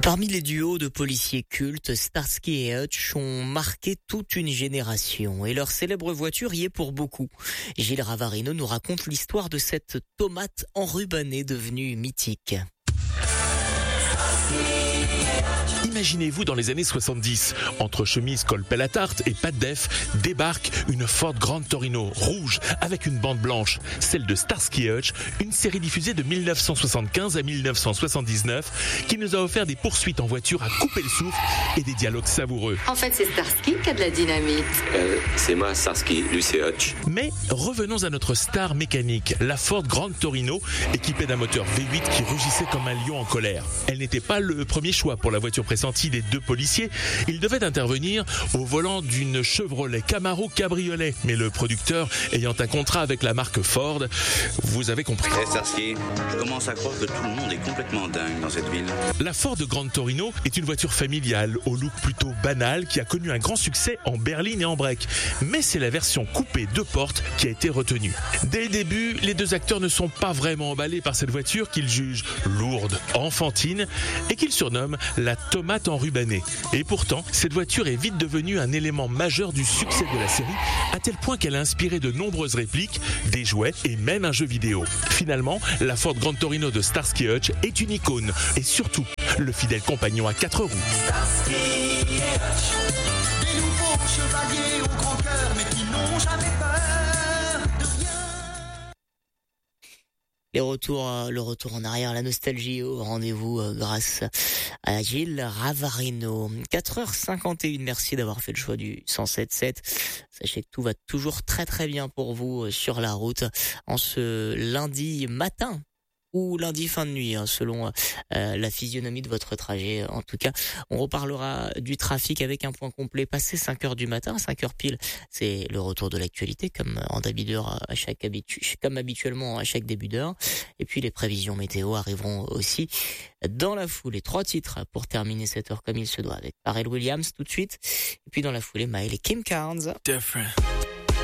Parmi les duos de policiers cultes, Starsky et Hutch ont marqué toute une génération et leur célèbre voiture y est pour beaucoup. Gilles Ravarino nous raconte l'histoire de cette tomate enrubanée devenue mythique. Imaginez-vous dans les années 70, entre chemise col pelle à tarte et pas de def, débarque une Ford Grand Torino rouge avec une bande blanche, celle de Starsky et Hutch, une série diffusée de 1975 à 1979 qui nous a offert des poursuites en voiture à couper le souffle et des dialogues savoureux. En fait, c'est Starsky qui a de la dynamite. C'est moi, Starsky, lui c'est Hutch. Mais revenons à notre star mécanique, la Ford Grand Torino, équipée d'un moteur V8 qui rugissait comme un lion en colère. Elle n'était pas le premier choix pour la voiture pressentie des deux policiers. Ils devaient intervenir au volant d'une Chevrolet Camaro cabriolet. Mais le producteur, ayant un contrat avec la marque Ford, vous avez compris. Hey Starsky, je commence à croire que tout le monde est complètement dingue dans cette ville. La Ford Grand Torino est une voiture familiale au look plutôt banal qui a connu un grand succès en berline et en break. Mais c'est la version coupée 2 portes qui a été retenue. Dès le début, les deux acteurs ne sont pas vraiment emballés par cette voiture qu'ils jugent lourde, enfantine et qu'ils surnomment la tomate enrubanée. Et pourtant, cette voiture est vite devenue un élément majeur du succès de la série, à tel point qu'elle a inspiré de nombreuses répliques, des jouets et même un jeu vidéo. Finalement, la Ford Grand Torino de Starsky et Hutch est une icône et surtout le fidèle compagnon à 4 roues. Starsky et Hutch, des nouveaux chevaliers au grand cœur, mais qui n'ont jamais peur de rien. Le retour en arrière, la nostalgie au rendez-vous grâce à Gilles Ravarino. 4h51, merci d'avoir fait le choix du 107.7. Sachez que tout va toujours très très bien pour vous sur la route en ce lundi matin. Ou lundi fin de nuit, selon la physionomie de votre trajet. En tout cas, on reparlera du trafic avec un point complet passé 5h du matin, 5h pile. C'est le retour de l'actualité, comme habituellement à chaque début d'heure. Et puis les prévisions météo arriveront aussi dans la foulée. 3 titres pour terminer cette heure comme il se doit, avec Pharrell Williams tout de suite. Et puis dans la foulée, Maël et Kim Carnes. Different.